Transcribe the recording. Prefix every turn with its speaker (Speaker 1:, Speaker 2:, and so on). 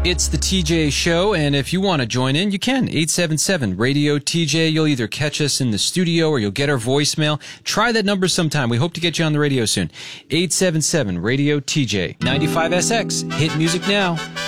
Speaker 1: It's the TJ Show, and if you want to join in, you can. 877-RADIO-TJ. You'll either catch us in the studio or you'll get our voicemail. Try that number sometime. We hope to get you on the radio soon. 877-RADIO-TJ. 95SX. Hit music now.